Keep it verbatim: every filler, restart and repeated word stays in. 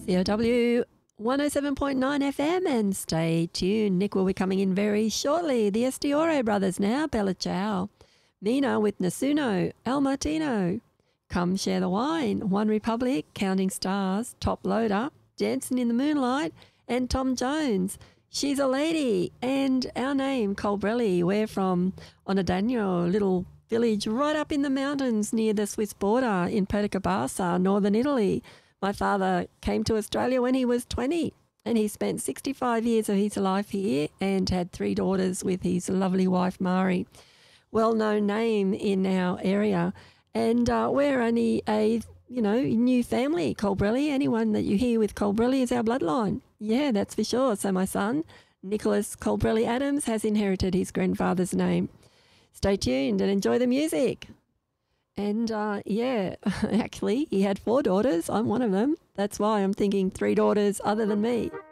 C O W one oh seven point nine F M, and stay tuned. Nick will be coming in very shortly. The Estiore brothers now, Bella Ciao. Mina with Nasuno, Al Martino. Come Share the Wine, One Republic, Counting Stars, Top Loader, Dancing in the Moonlight, and Tom Jones. She's a Lady, and our name, Colbrelli. We're from Onadano, a little village right up in the mountains near the Swiss border in Pedicabassa, northern Italy. My father came to Australia when he was twenty, and he spent sixty-five years of his life here and had three daughters with his lovely wife, Mari. Well-known name in our area. And uh, we're only a, you know, new family, Colbrelli. Anyone that you hear with Colbrelli is our bloodline. Yeah, that's for sure. So my son, Nicholas Colbrelli Adams, has inherited his grandfather's name. Stay tuned and enjoy the music. And, uh, yeah, actually, he had four daughters. I'm one of them. That's why I'm thinking three daughters other than me.